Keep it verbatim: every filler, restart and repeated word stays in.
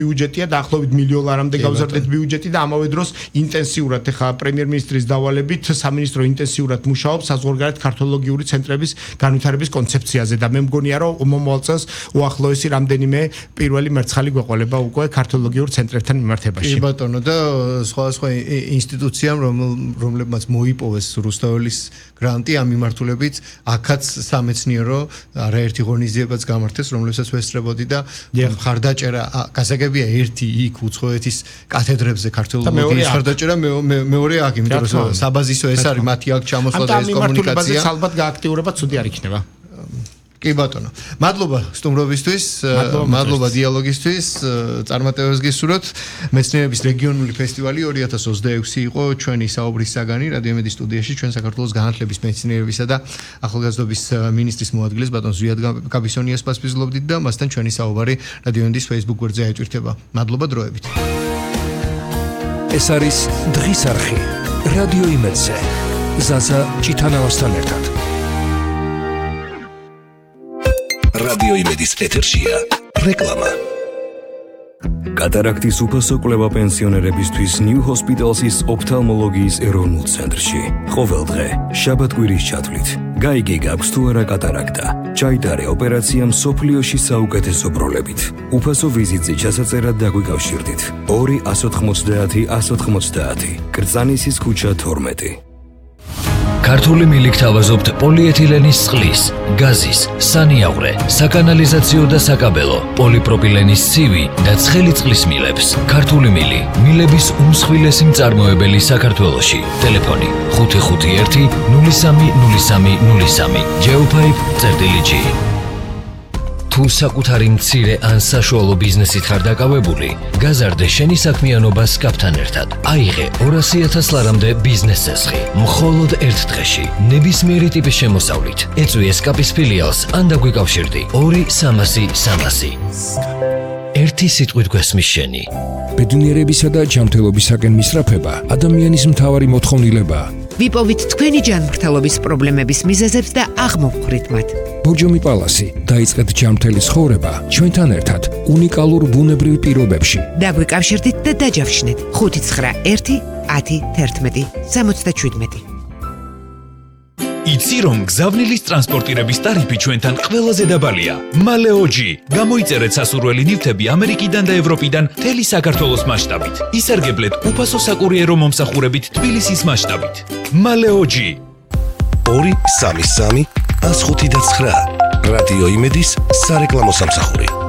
ბიუჯეტია დაახლოებით მილიონამდე გავზარდეთ ბიუჯეტი და ამავე დროს ინტენსიურად ახლა პრემიერ-მინისტრის დავალებით სამინისტრო ინტენსიურად მუშაობს საზღვარგარეთ ქართოლოგიური ცენტრების განვითარების კონცეფციაზე და მე მგონია რომ მომავალ წელს უახლოესი რამდენიმე პირველი მერცხალი გვეყოლება უკვე ქართოლოგიურ ცენტრებთან მიმართებაში. კი ბატონო და სხვადასხვა ინსტიტუციამ რომლებმაც მოიპოვეს რუსთაველის გრანტი ამ მიმართულებით აქაც სამეცნიერო არაერთი ღონისძიებაც გამართეს რომლებსაც ვესწრებოდი და მხარდაჭერა გასაგებია ერთი იქ უცხოეთის კათედრებზე ქართოლოგიის მხარდაჭერა მეორე აქ იმიტომ რომ საბაზისო ეს არის მათი აქ ჩამოსვლა და ეს კომუნიკაცია ალბათ გააქტიურება ცუდი არ იქნება. კი ბატონო. მადლობა სტუმრობისთვის, მადლობა დიალოგისთვის, წარმატებებს გისურვოთ. მეცნიერების რეგიონული ფესტივალი ორი ათას ოცდაექვსი იყო ჩვენი საუბრის საგანი რადიო იმედის სტუდიაში ჩვენ საქართველოს განათლების მეცნიერებისა და ახალგაზრდობის მინისტრის მოადგილეს ბატონ ზვიად გაბისონიას პასუხისმგებლობდით და მასთან ჩვენი საუბარი რადიო იმედის Facebook გვერდზე აიჭირდება. მადლობა დროებით. ეს არის დღის არხი რადიო იმედზე. ზაზა ჭიტანავასთან ერთად. რადიო იმედის ეთერშია რეკლამა. კატარაქტის უფასო კვლევა პენსიონერებისთვის New Hospital's ოფთალმოლოგიის ეროვნულ ცენტრში. ყოველ დღე შაბათ-კვირის ჩათვლით. გაიგე გაქვს თუ არა კატარაქტა. ჩაიტარე ოპერაცია მსოფლიოში საუკეთესო პროლებით. უფასო ვიზიტზე ჩასაწერად დაგვიკავშირდით. ორი ათას ოცდაათი ათას ოცდაათი. კრწანისის ქუჩა თორმეტი. ქართული მილი გთავაზობთ პოლიეთილენის წყლის, გაზის, სანიაღვრე, საკანალიზაციო და საკაბელო, პოლიპროპილენის ცივი და ცხელი წყლის მილებს. ქართული მილი, მილების უმსხვილესი მწარმოებელი საქართველოში. ტელეფონი ხუთი ხუთი ერთი ნული სამი ნული სამი ნული სამი. Geopipe წერტილი G. თუ საკუთარი მცირე ან საშუალო ბიზნესით ხარ დაკავებული, გაზარდე შენი საქმიანობა სკაპთან ერთად. აიღე ორასი ათას ლარამდე ბიზნეს წესხი. მხოლოდ ერთ დღეში, ნებისმიერი ტიპის შემოსავლით. ეწვი სკაპის ფილიალს ან დაგვიკავშირდი ორი სამასი სამასი. ერთი სიტყვით გვესმის შენი. ბედნიერებისა და ჯანმრთელობისაკენ მისწრაფება ადამიანის მთავარი მოთხოვნილებაა. ვიპოვით თქვენი ჯანმრთელობის პრობლემების მიზეზებს და აღმოვხვრით მათ. ბორჯომი პალასი დაიწყეთ ჯანმრთელი ცხოვრება ჩვენთან ერთად უნიკალურ ბუნებრივ პირობებში. დაგვიკავშირდით და დაჯავშნეთ ხუთი ცხრა ერთი ათი თერთმეტი სამოცდაშვიდმეტი. იცი რომ გზავნილის ტრანსპორტირების ტარიფი ჩვენთან ყველაზე დაბალია. მალეოჯი. გამოიწერეთ სასურველი ნივთები ამერიკიდან და ევროპიდან მთელი საქართველოს მასშტაბით. ისარგებლეთ უფასო საკურიერო მომსახურებით თბილისის მასშტაბით. მალეოჯი. ორი სამი სამი ას ხუთი და ცხრა. რადიო იმედის სარეკლამო სამსახური.